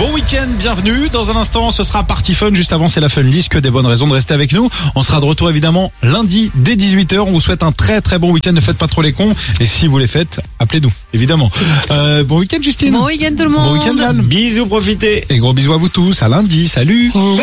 Bon week-end, bienvenue. Dans un instant, ce sera Party Fun. Juste avant, c'est la Fun List. Que des bonnes raisons de rester avec nous. On sera de retour évidemment lundi dès 18h. On vous souhaite un très très bon week-end. Ne faites pas trop les cons. Et si vous les faites, appelez-nous, évidemment. Bon week-end, Justine. Bon week-end tout le monde. Bon week-end, Val. Bisous, profitez. Et gros bisous à vous tous. À lundi. Salut.